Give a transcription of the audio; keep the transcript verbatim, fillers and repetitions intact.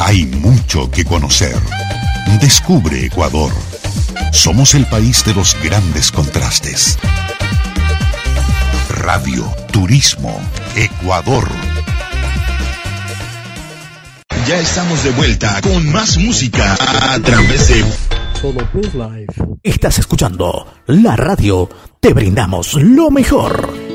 Hay mucho que conocer. Descubre Ecuador. Somos el país de los grandes contrastes. Radio Turismo Ecuador. Ya estamos de vuelta con más música a través de Todo Plus Live. Estás escuchando la radio. Te brindamos lo mejor.